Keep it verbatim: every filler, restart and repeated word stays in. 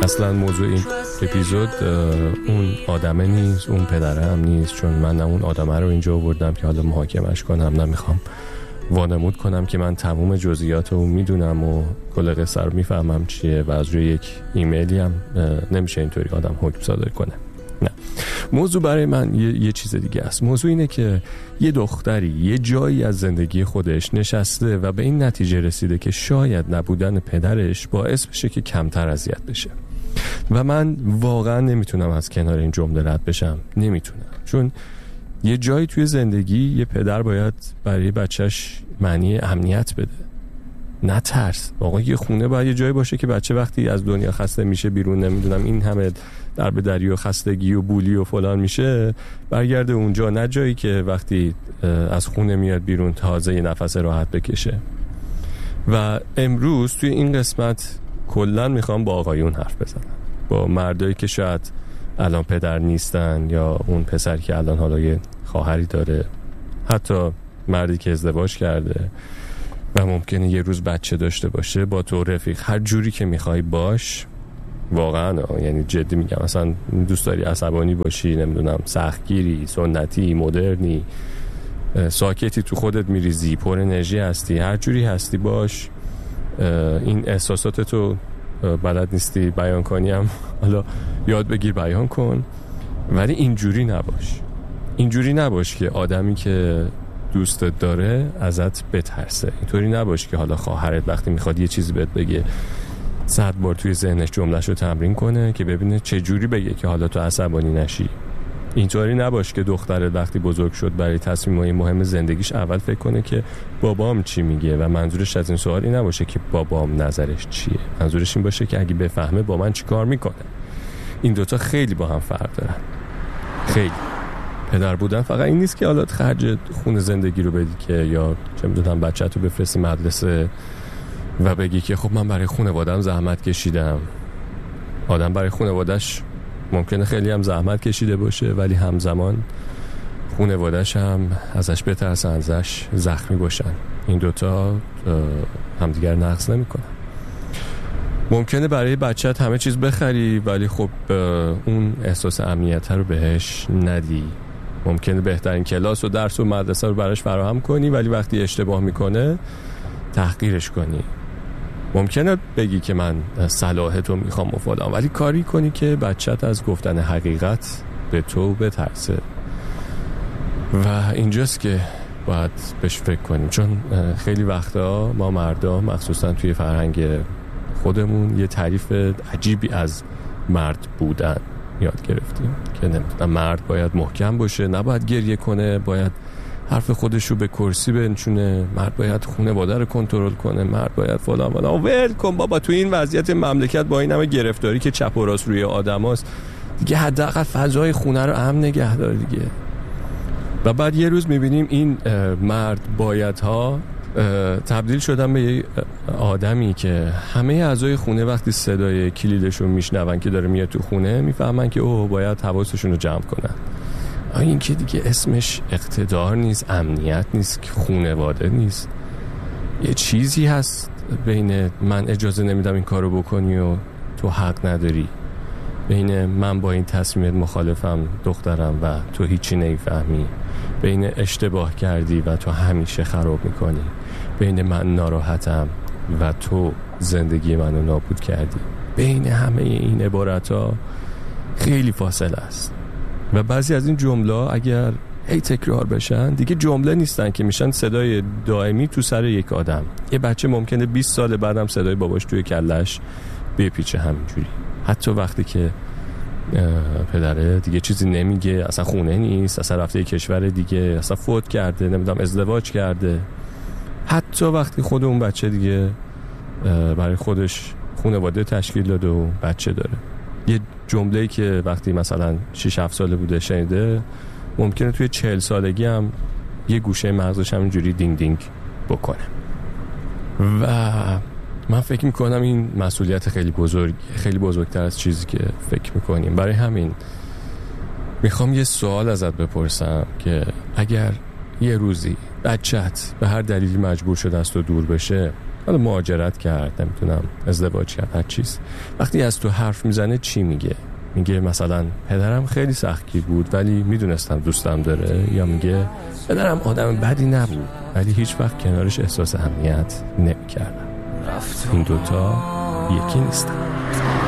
اصلا موضوع این اپیزود اون آدمه نیست، اون پدره هم نیست، چون من نه اون آدمه رو اینجا آوردم که حالا محاکمش کنم، نمیخوام وانمود کنم که من تمام جزئیات رو میدونم و کل قصه رو میفهمم چیه و از روی یک ایمیلی هم نمیشه اینطوری آدم حکم صادر کنه. نه، موضوع برای من یه, یه چیز دیگه است. موضوع اینه که یه دختری یه جایی از زندگی خودش نشسته و به این نتیجه رسیده که شاید نبودن پدرش باعث بشه که کمتر اذیت بشه و من واقعا نمیتونم از کنار این جمله رد بشم، نمیتونم، چون یه جایی توی زندگی یه پدر باید برای بچهش معنی امنیت بده، نه ترس. آقا یه خونه باید یه جایی باشه که بچه وقتی از دنیا خسته میشه بیرون، نمیدونم این همه در به دری و خستگی و بولی و فلان میشه، برگرده اونجا، نه جایی که وقتی از خونه میاد بیرون تازه یه نفس راحت بکشه. و امروز توی این قسمت کلن میخوام با آقایون حرف بزنم، با مردایی که شاید الان پدر نیستن یا اون پسر که الان حالا یه خواهری داره، حتی مردی که ازدواج کرده و ممکنه یه روز بچه داشته باشه. با تو رفیق هر جوری که میخوای باش، واقعا یعنی جدی میگم، مثلا دوست داری عصبانی باشی، نمیدونم سختگیری، سنتی، مدرنی، ساکتی، تو خودت میریزی، پر انرژی هستی، هر جوری هستی باش. این احساساتتو بلد نیستی بیان کنی هم حالا یاد بگیر بیان کن، ولی اینجوری نباش. اینجوری نباش که آدمی که دوستت داره ازت بترسه. اینطوری نباش که حالا خواهرت وقتی میخواد یه چیزی بهت بگه صد بار توی ذهنش جمله‌شو تمرین کنه که ببینه چه جوری بگه که حالا تو عصبانی نشی. اینطوری نباش که دخترت وقتی بزرگ شد برای تصمیم‌های مهم زندگیش اول فکر کنه که بابام چی میگه و منظورش از این سوالی نباشه که بابام نظرش چیه. منظورش این باشه که اگه بفهمه با من چی کار میکنه. این دوتا خیلی با هم فرق دارن. خیلی. پدر بودن فقط این نیست که حالا خرج خون زندگی رو بدی که یا چه میدونم بچه‌تو بفرستی مدرسه و بگی که خب من برای خانواده‌ام زحمت کشیدم. آدم برای خانواده‌اش ممکنه خیلی هم زحمت کشیده باشه، ولی همزمان خانواده‌اش هم ازش بترسن، ازش زخمی باشن. این دوتا همدیگر نقض نمی‌کنن. ممکنه برای بچه‌ت همه چیز بخری ولی خب اون احساس امنیت رو بهش ندی. ممکنه بهترین کلاس و درس و مدرسه رو براش فراهم کنی ولی وقتی اشتباه میکنه تحقیرش کنی. ممکنه بگی که من صلاحتو میخوام و فلان، ولی کاری کنی که بچه‌ت از گفتن حقیقت به تو بترسه. و اینجاست که باید بهش فکر کنیم، چون خیلی وقتا ما مردا مخصوصا توی فرهنگ خودمون یه تعریف عجیبی از مرد بودن یاد گرفتیم که نمیدونم مرد باید محکم باشه، نباید گریه کنه، باید حرف خودش رو به کرسی بنشونه، مرد باید خانواده رو کنترل کنه، مرد باید فلان فلان. ول کن بابا، تو این وضعیت مملکت با این همه گرفتاری که چپ و راست روی آدماست دیگه، حداقل فضای خونه رو امن نگه دار دیگه. و بعد یه روز میبینیم این مرد بایدها تبدیل شدن به یه آدمی که همه اعضای خونه وقتی صدای کلیدشون میشنون که داره میاد تو خونه میفهمن که اوه باید حواسشون رو جمع کنن. این که دیگه اسمش اقتدار نیست، امنیت نیست، خونواده نیست، یه چیزی هست بین من اجازه نمیدم این کارو بکنی و تو حق نداری، بین من با این تصمیمت مخالفم دخترم و تو هیچی نمیفهمی، بین اشتباه کردی و تو همیشه خراب میکنی، بین من ناراحتم و تو زندگی منو نابود کردی. بین همه این عبارت ها خیلی فاصله است و بعضی از این جمله اگر هی تکرار بشن دیگه جمله نیستن که میشن صدای دائمی تو سر یک آدم. یه بچه ممکنه بیست سال بعدم صدای باباش توی کلش بپیچه همینجوری، حتی وقتی که پدره دیگه چیزی نمیگه، اصلا خونه نیست، اصلا رفته یه کشور دیگه، اصلا فوت کرده، نمیدونم ازدواج کرده، حتی وقتی خود اون بچه دیگه برای خودش خانواده تشکیل داده و بچه داره. یه جمله‌ای که وقتی مثلا شش هفت ساله بوده شنیده ممکنه توی چهل سالگی هم یه گوشه مغزش همینجوری دینگ دینگ بکنه. و من فکر میکنم این مسئولیت خیلی بزرگ، خیلی بزرگتر از چیزی که فکر میکنیم. برای همین میخوام یه سوال ازت بپرسم که اگر یه روزی بچت به هر دلیلی مجبور شده از تو دور بشه، حالا مهاجرت کرد، نمیتونم ازدواج کرد، هر چیز. وقتی از تو حرف میزنه چی میگه؟ میگه مثلا پدرم خیلی سختگیر بود ولی میدونستم دوستم داره، یا میگه پدرم آدم بدی نبود ولی هیچ وقت کنارش احساس امنیت نمیکردم. این دوتا یکی نیستن.